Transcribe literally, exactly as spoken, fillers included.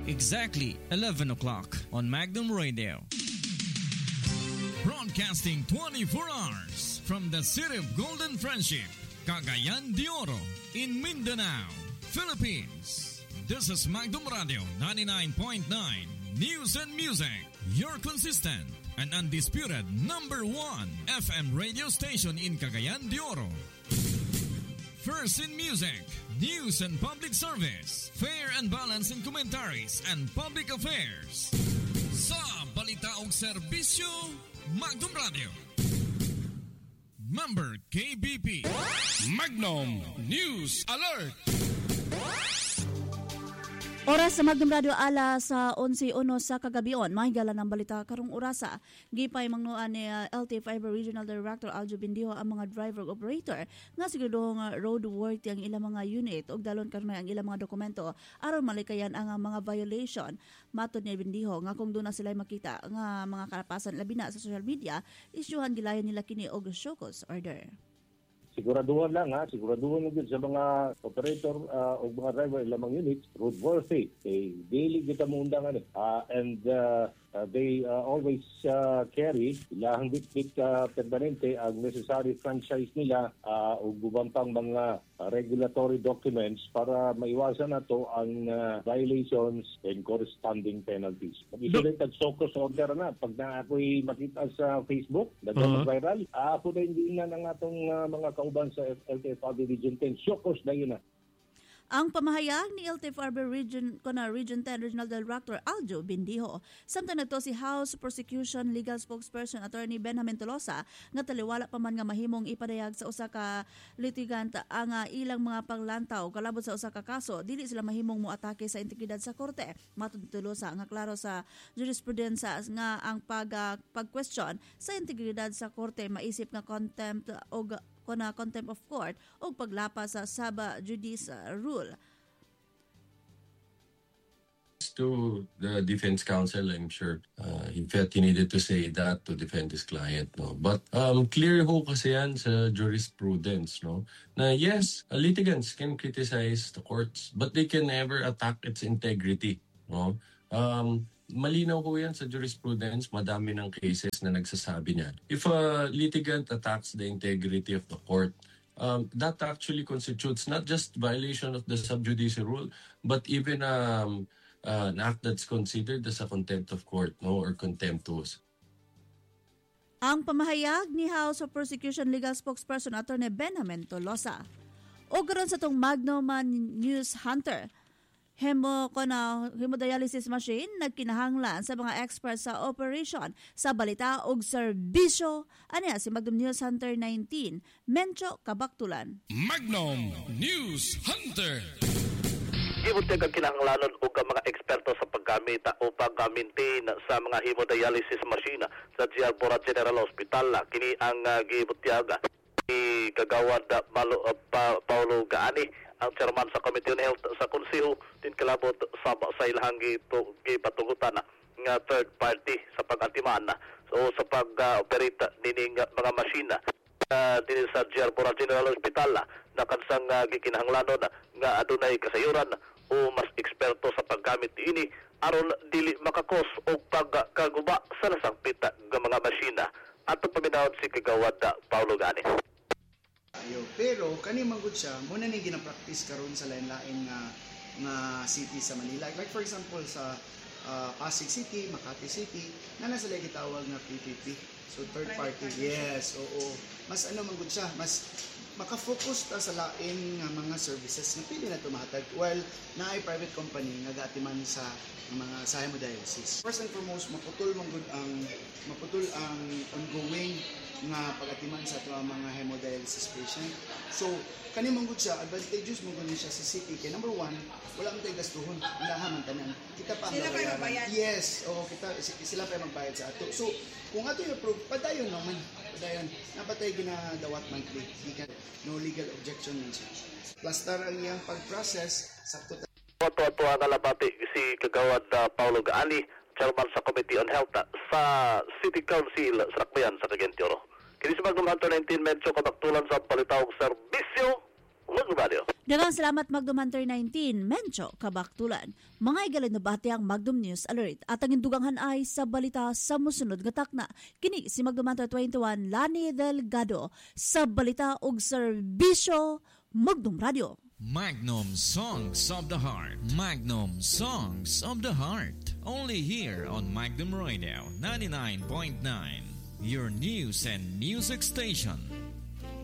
exactly eleven o'clock on Magnum Radio. Broadcasting twenty-four hours from the city of Golden Friendship, Cagayan de Oro, in Mindanao, Philippines. This is Magnum Radio ninety-nine point nine News and Music, your consistent and undisputed number one F M radio station in Cagayan de Oro. First in music, news and public service, fair and balanced in commentaries and public affairs. Sa balita og serbisyo, Magnum Radio. Member K B P. Magnum News Alert. Oras sa Magnum Radio ala sa eleven oh one sa kagabion. Mahigala ng balita karong orasa. Gipay mangnuan ni uh, L T Fiber Regional Director Aljo Bindiho ang mga driver operator nga siguro nga roadworthy ang ilang mga unit ug dalon karon ang ilang mga dokumento aron malikayan ang mga violation. Matod ni Bindiho nga kung doon na sila makita nga mga karapasan labi na sa social media, isyuhan gilayan nila kini og show cause order. Siguraduhan lang ha, siguraduhan lang sa mga operator uh, o mga driver ilang units, roadworthy. Eh, daily kita mo undangan eh. Uh, and uh, uh, they uh, always uh, carry ilahang bit-bit uh, permanente ang necessary franchise nila uh, o gubampang mga uh, regulatory documents para maiwasan na to ang uh, violations and corresponding penalties. Mag-isulate at sokos order na. Pag na ako'y makita sa Facebook, nag-viral, uh-huh. ako na hindi na ng atong uh, mga kauban sa L T F R B Region ten, sokos na yun na. Ang pamahayag ni L T F R B Region Kona Region ten Regional Director Aljo Bindiho. Samtang nagto si House Prosecution Legal Spokesperson Attorney Benjamin Tolosa nga taliwala pa man nga mahimong ipadayag sa usa ka litigant ang uh, ilang mga panglantaw kalabot sa usa ka kaso dili sila mahimong moatake sa integridad sa korte. Matud ni Tolosa nga klaro sa jurisprudence nga ang pag uh, pag-question sa integridad sa korte maisip nga contempt o na contempt of court o paglapas sa saba judice rule. To the defense counsel, I'm sure uh, he felt he needed to say that to defend his client, no. But um, clear ho kasi yan sa jurisprudence, no. Na yes, litigants can criticize the courts, but they can never attack its integrity, no. Um, Malinaw ko yan sa jurisprudence, madami ng cases na nagsasabi niyan. If a litigant attacks the integrity of the court, um, that actually constitutes not just violation of the sub judice rule, but even um, uh, an act that's considered as a contempt of court, no, or contemptuous. Ang pamahayag ni House of Prosecution Legal Spokesperson Attorney Benjamin Tolosa. O karon sa tong Magnum News Hunter, Hemo ko na hemodialysis machine nagkinahanglan sa mga experts sa operation sa balita ug serbisyo. Aniya si Magnum News Hunter nineteen, Mencho Kabaktulan. Magnum News Hunter. Gibuteg ang kinahanglanon og mga eksperto sa paggamit o pag-maintain sa mga hemodialysis machine sa G R Borat General Hospital. Kini ang uh, gibutyaga ni Kagawad Malo, uh, pa, Paulo Gaani, ang chairman sa Committee on Health sa Konseho, din kalabot sa sa ilahang gipatugutan nga third party sa pag-atiman so sa pag-operate uh, nining uh, mga masina uh, din sa G R Borat General Hospital na kansang uh, gikinahanglanon nga adunay kasayuran o mas eksperto sa paggamit ini aron dili makakos og pagkaguba sa nasangpit nga mga masina. Ato paminaw si Kagawad Paulo Gani. Ayo, pero kani manggod siya muna ni gina-practice karon sa lain-lain nga nga city sa Manila. Like for example sa uh, Pasig City, Makati City, na nasa lagi gitawag nga P P P. So third party, yes, oo. Mas ano manggod siya, mas maka-focus ta sa lain nga mga services na pili na tumatag while naay private company nga gatiman sa mga sa hemodialysis. First and foremost, maputol manggod ang maputol ang ongoing nga pagatiman sa ato mga hemodialysis patient. So kani manggod siya advantageous manggod siya sa city kay number one, wala man tay gastuhon, ilaha man tanan. Kita pa ang bayaran. Yes, oo, kita sila pa magbayad sa ato. So kung ato i-approve, padayon naman. Padayon. Napatay ginadawat monthly. No legal objection man siya. Plaster ang iyang pag-process sa total. Tuwa-tuwa ang kalabati si Kagawad uh, Paulo Gaani, chairman sa Committee on Health uh, sa City Council sa Rakbayan sa Cagayan de Oro. Kini si Magnum Hunter nineteen, medyo kabaktulan sa palitawag serbisyo, Magnum Radio. Daghang salamat Magnum Hunter nineteen, Mencho, Kabaktulan. Mga igalan na bati ang Magnum News Alert at ang induganghan ay sa balita sa musunod nga takna. Kini si Magnum Hunter twenty-one, Lani Delgado, sa balita ug serbisyo Magnum Radio. Magnum Songs of the Heart. Magnum Songs of the Heart. Only here on Magnum Radio ninety-nine point nine. Your news and music station.